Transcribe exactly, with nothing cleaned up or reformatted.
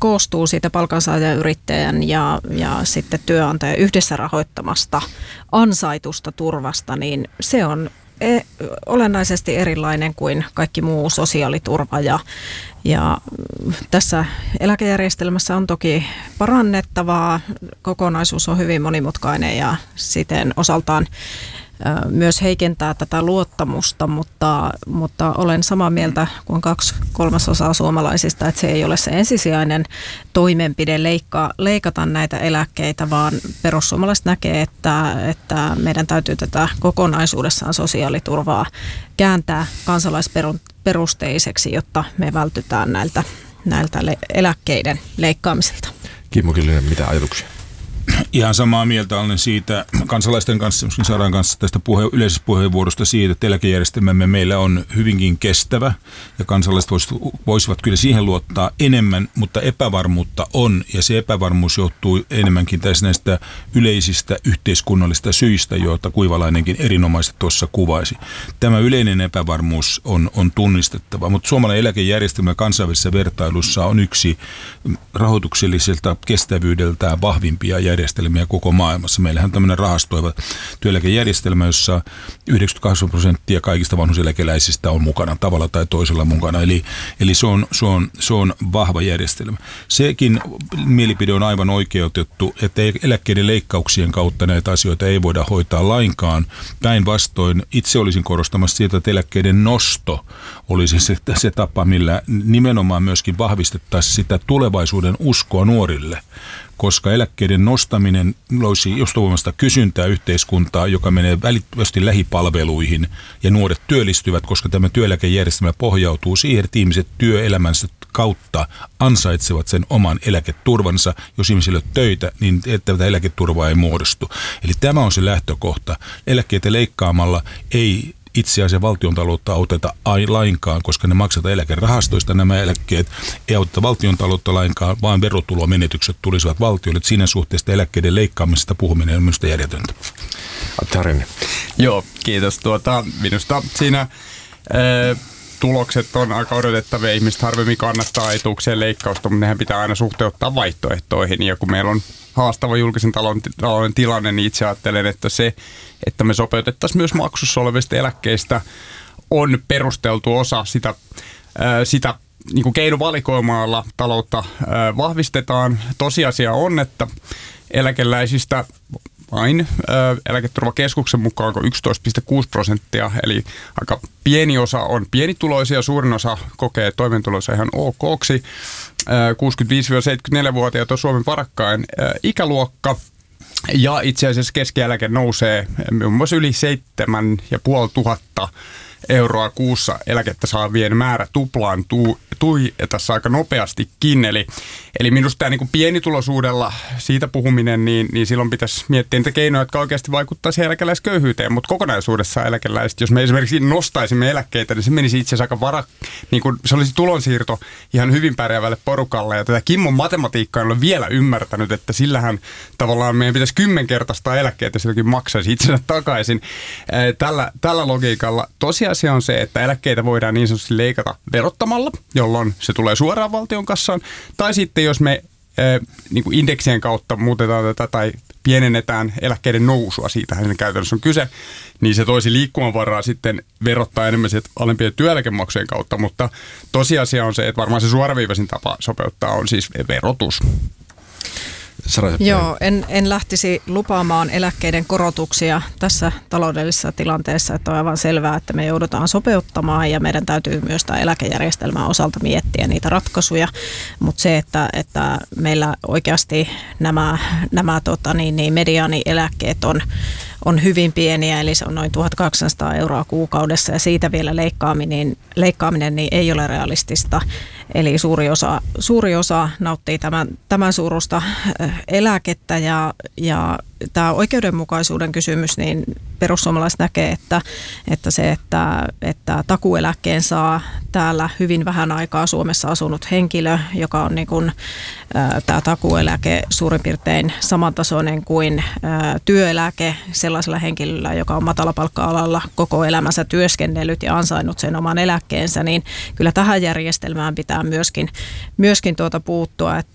koostuu siitä palkansaajayrittäjän ja, ja sitten työnantajan yhdessä rahoittamasta ansaitusta turvasta, niin se on e- olennaisesti erilainen kuin kaikki muu sosiaaliturva. Ja, ja tässä eläkejärjestelmässä on toki parannettavaa. Kokonaisuus on hyvin monimutkainen ja siten osaltaan myös heikentää tätä luottamusta, mutta, mutta olen samaa mieltä kuin kaksi kolmasosaa suomalaisista, että se ei ole se ensisijainen toimenpide leikkaa, leikata näitä eläkkeitä, vaan perussuomalaiset näkee, että, että meidän täytyy tätä kokonaisuudessaan sosiaaliturvaa kääntää kansalaisperusteiseksi, jotta me vältytään näiltä, näiltä eläkkeiden leikkaamiselta. Kimmo Kiljunen, mitä ajatuksia? Ihan samaa mieltä olen siitä kansalaisten kanssa, myöskin Saran kanssa tästä puhe, yleisestä puheenvuorosta siitä, että eläkejärjestelmämme meillä on hyvinkin kestävä ja kansalaiset voisivat, voisivat kyllä siihen luottaa enemmän, mutta epävarmuutta on ja se epävarmuus johtuu enemmänkin tästä näistä yleisistä yhteiskunnallisista syistä, joita Kuivalainenkin erinomaisesti tuossa kuvaisi. Tämä yleinen epävarmuus on, on tunnistettava, mutta suomalainen eläkejärjestelmä kansainvälisessä vertailussa on yksi rahoitukselliselta kestävyydeltään vahvimpia järjestelmiä koko maailmassa. Meillähän on tämmöinen rahastoiva työeläkejärjestelmä, jossa yhdeksänkymmentäkahdeksan prosenttia kaikista vanhuuseläkeläisistä on mukana tavalla tai toisella mukana. Eli, eli se, on, se, on, se on vahva järjestelmä. Sekin mielipide on aivan oikeutettu, että eläkkeiden leikkauksien kautta näitä asioita ei voida hoitaa lainkaan. Päinvastoin itse olisin korostamassa siitä, että eläkkeiden nosto olisi se, se tapa, millä nimenomaan myöskin vahvistettaisiin sitä tulevaisuuden uskoa nuorille. Koska eläkkeiden nostaminen loisi ostovoimasta kysyntää yhteiskuntaa, joka menee välittömästi lähipalveluihin ja nuoret työllistyvät, koska tämä työeläkejärjestelmä pohjautuu siihen, että ihmiset työelämänsä kautta ansaitsevat sen oman eläketurvansa. Jos ihmisillä on töitä, niin tätä eläketurvaa ei muodostu. Eli tämä on se lähtökohta. Eläkkeitä leikkaamalla ei itse asiassa valtiontaloutta auteta ai lainkaan, koska ne maksetaan eläkerahastoista nämä eläkkeet, ei auteta valtiontaloutta lainkaan, vaan verotulomenetykset tulisivat valtiolle. Siinä suhteessa eläkkeiden leikkaamisesta puhuminen on minusta järjetöntä. Attarin. Joo, kiitos. Tuota, minusta siinä ää, tulokset on aika odotettavia. Ihmiset harvemmin kannattaa etuuksien leikkausta, mutta nehän pitää aina suhteuttaa vaihtoehtoihin. Ja kun meillä on haastava julkisen talouden tilanne, niin itse ajattelen, että se, että me sopeutettaisiin myös maksussa olevista eläkkeistä, on perusteltu osa sitä, ää, sitä niin kuin keinovalikoimalla taloutta ää, vahvistetaan. Tosiasia on, että eläkeläisistä vain ää, eläketurvakeskuksen mukaan yksitoista pilkku kuusi prosenttia, eli aika pieni osa on pienituloisia, suurin osa kokee toimeentulonsa ihan okoksi. kuusikymmentäviisi seitsemänkymmentäneljä-vuotiaat on Suomen varakkain ää, ikäluokka. Ja itse asiassa keskieläke nousee muun muassa yli seitsemän ja puoli tuhatta euroa kuussa eläkettä saavien määrä tuplaantuu tui tässä aika nopeastikin. Eli, eli minusta tämä niin kuin pienituloisuudella siitä puhuminen, niin, niin silloin pitäisi miettiä niitä keinoja, jotka oikeasti vaikuttaa siihen eläkeläisköyhyyteen. Mutta kokonaisuudessa eläkeläiset, jos me esimerkiksi nostaisimme eläkkeitä, niin se menisi itse asiassa aika vara, niin kuin se olisi tulonsiirto ihan hyvin pärjäävälle porukalle. Ja tätä Kimmon matematiikkaa en ole vielä ymmärtänyt, että sillähän tavallaan meidän pitäisi kymmenkertaistaa eläkkeitä, silläkin maksaisi itsensä takaisin. Tällä, tällä logiikalla tosiasia on se, että eläkkeitä voidaan niin sanotusti leikata verottamalla, jolloin se tulee suoraan valtion kassaan. Tai sitten jos me eh, niin kuin indeksien kautta muutetaan tätä tai pienennetään eläkkeiden nousua, siitähän sen käytännössä on kyse, niin se toisi liikkumavaraa sitten verottaa enemmän sieltä alempien työeläkemaksujen kautta. Mutta tosiasia on se, että varmaan se suoraviivaisin tapa sopeuttaa on siis verotus. Joo, en, en lähtisi lupaamaan eläkkeiden korotuksia tässä taloudellisessa tilanteessa, että on aivan selvää, että me joudutaan sopeuttamaan ja meidän täytyy myös tämä eläkejärjestelmän osalta miettiä niitä ratkaisuja, mutta se, että, että meillä oikeasti nämä, nämä tota niin, niin mediaanieläkkeet on on hyvin pieniä, eli se on noin tuhatkaksisataa euroa kuukaudessa ja siitä vielä leikkaaminen, leikkaaminen niin ei ole realistista. Eli suuri osa, suuri osa nauttii tämän, tämän suurusta eläkettä ja, ja tämä oikeudenmukaisuuden kysymys, niin perussuomalaiset näkee, että, että se, että, että takuueläkkeen saa täällä hyvin vähän aikaa Suomessa asunut henkilö, joka on niin kuin, ä, tämä takuueläke suurin piirtein samantasoinen kuin ä, työeläke sellaisella henkilöllä, joka on matalapalkka-alalla koko elämänsä työskennellyt ja ansainnut sen oman eläkkeensä, niin kyllä tähän järjestelmään pitää myöskin, myöskin tuota puuttua, että